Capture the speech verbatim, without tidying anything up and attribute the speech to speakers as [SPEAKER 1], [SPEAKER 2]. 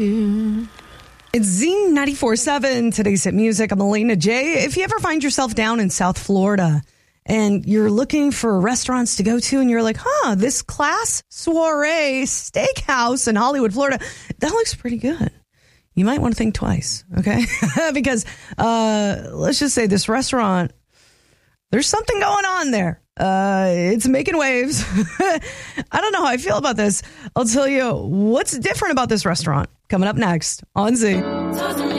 [SPEAKER 1] It's Z ninety-four point seven, today's hit music. I'm Elena J. If you ever find yourself down in South Florida and you're looking for restaurants to go to and you're like, huh, this Class Soiree Steakhouse in Hollywood, Florida, that looks pretty good. You might want to think twice, okay? Because uh, let's just say this restaurant, there's something going on there. Uh, it's making waves. I don't know how I feel about this. I'll tell you what's different about this restaurant coming up next on Z.